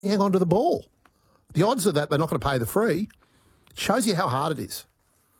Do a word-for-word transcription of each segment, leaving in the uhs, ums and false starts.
hang on to the ball. The odds are that they're not going to pay the fee. Shows you how hard it is.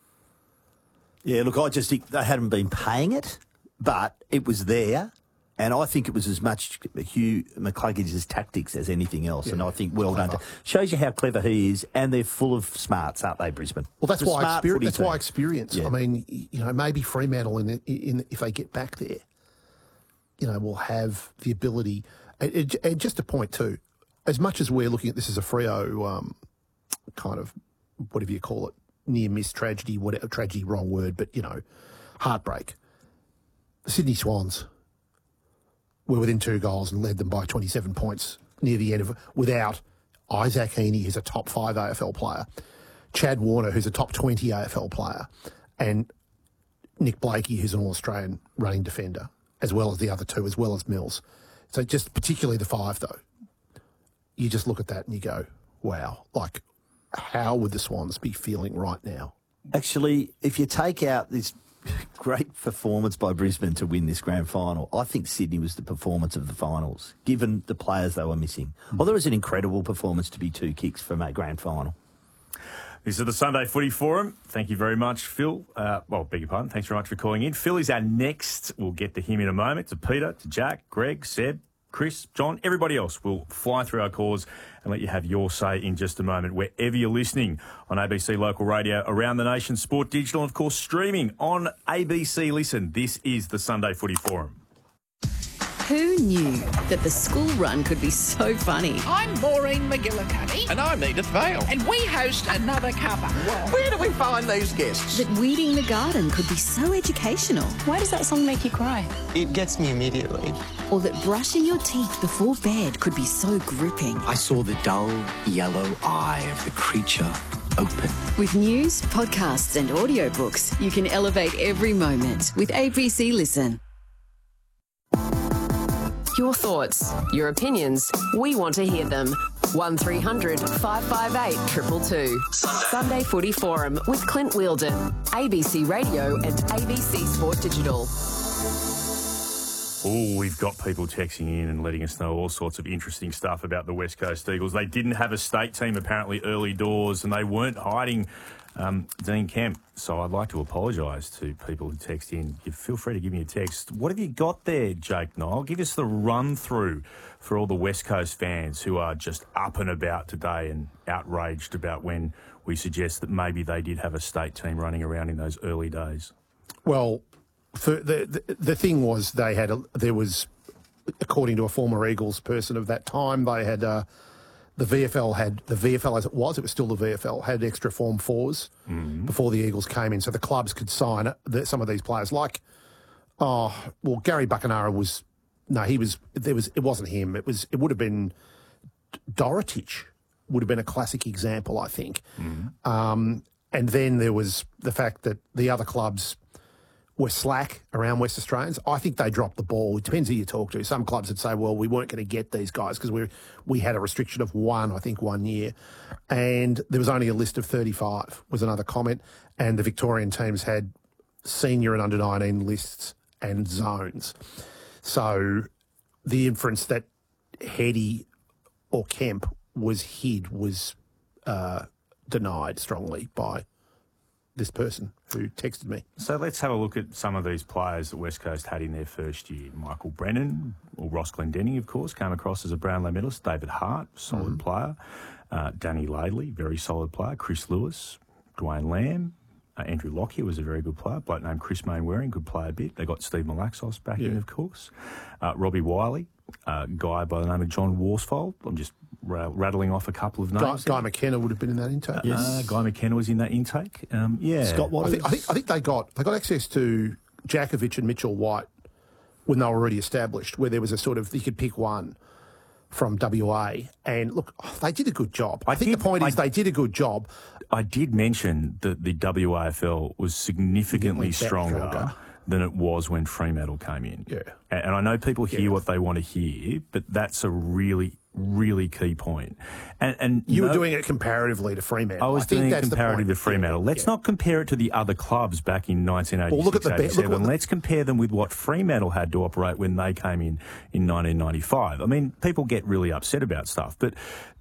Yeah, look, I just think they hadn't been paying it, but it was there. And I think it was as much Hugh McClugge's tactics as anything else. Yeah, and I think well clever. done. Shows you how clever he is. And they're full of smarts, aren't they, Brisbane? Well, that's It's a why smart experience. footy That's team. why experience. Yeah. I mean, you know, maybe Fremantle, in, in, in if they get back there, you know, will have the ability. And, and- and just a point too, as much as we're looking at this as a Freo um, kind of whatever you call it, near miss tragedy, whatever tragedy, wrong word, but you know, heartbreak. The Sydney Swans were within two goals and led them by twenty-seven points near the end of without Isaac Heaney, who's a top five A F L player, Chad Warner, who's a top twenty A F L player, and Nick Blakey, who's an All-Australian running defender, as well as the other two, as well as Mills. So just particularly the five, though, you just look at that and you go, wow, like how would the Swans be feeling right now? Actually, if you take out this great performance by Brisbane to win this grand final, I think Sydney was the performance of the finals, given the players they were missing. Mm. Well, there was an incredible performance to be two kicks from a grand final. This is the Sunday Footy Forum. Thank you very much, Phil. Uh, well, beg your pardon. Thanks very much for calling in. Phil is our next. We'll get to him in a moment. To Peter, to Jack, Greg, Seb, Chris, John, everybody else. We'll fly through our calls and let you have your say in just a moment, wherever you're listening on A B C Local Radio, around the nation, Sport Digital, and, of course, streaming on A B C Listen. This is the Sunday Footy Forum. Who knew that the school run could be so funny? I'm Maureen McGillicuddy. And I'm Edith Vale. And we host Another Cuppa. Where do we find these guests? That weeding the garden could be so educational. Why does that song make you cry? It gets me immediately. Or that brushing your teeth before bed could be so gripping. I saw the dull yellow eye of the creature open. With news, podcasts and audiobooks, you can elevate every moment with A B C Listen. Your thoughts, your opinions, we want to hear them. one three hundred five five eight two two two. Sunday Footy Forum with Clint Wheeldon, A B C Radio and A B C Sport Digital. Oh, we've got people texting in and letting us know all sorts of interesting stuff about the West Coast Eagles. They didn't have a state team apparently early doors, and they weren't hiding um, Dean Kemp. So I'd like to apologise to people who text in. You feel free to give me a text. What have you got there, Jake Niall? Give us the run-through for all the West Coast fans who are just up and about today and outraged about when we suggest that maybe they did have a state team running around in those early days. Well, for the, the the thing was they had a, there was, according to a former Eagles person of that time, they had uh, the V F L had the V F L as it was, it was still the V F L, had extra Form fours mm-hmm. before the Eagles came in, so the clubs could sign the, some of these players. Like, oh, well, Gary Buckenara was no, he was there was it wasn't him. It was it would have been Dorotich would have been a classic example, I think. Mm-hmm. Um, and then there was the fact that the other clubs were slack around West Australians. I think they dropped the ball. It depends who you talk to. Some clubs would say, well, we weren't going to get these guys because we we had a restriction of one, I think, one year. And there was only a list of thirty-five, was another comment. And the Victorian teams had senior and under nineteen lists and zones. So the inference that Heady or Kemp was hid was uh, denied strongly by this person who texted me. So let's have a look at some of these players that West Coast had in their first year. Michael Brennan, or Ross Glendenning, of course, came across as a Brownlow medalist. David Hart, solid mm-hmm. player. Uh, Danny Laidley, very solid player. Chris Lewis, Dwayne Lamb. Uh, Andrew Lockyer was a very good player. Bloke named Chris Mainwaring could play a bit. They got Steve Malaxos back yeah. in, of course. Uh, Robbie Wiley, a uh, guy by the name of John Worsfold. I'm just ra- rattling off a couple of names. Guy, Guy McKenna would have been in that intake. Uh, yes. uh, Guy McKenna was in that intake. Um, yeah. Scott Watt. I think, I think I think they got they got access to Jakovic and Mitchell White when they were already established, where there was a sort of you could pick one from W A. And look, oh, they did a good job. I, I think did, the point I, is they did a good job. I did mention that the W A F L was significantly stronger, stronger than it was when Fremantle came in. Yeah. And, and I know people hear Yeah. what they want to hear, but that's a really, really key point. And, and You no, were doing it comparatively to Fremantle. I was think doing it that's the comparative point. to Fremantle. Yeah, Let's yeah. not compare it to the other clubs back in nineteen eighty-six, Well, look at the be- look eighty-seven. what the- Let's compare them with what Fremantle had to operate when they came in in nineteen ninety-five. I mean, people get really upset about stuff, but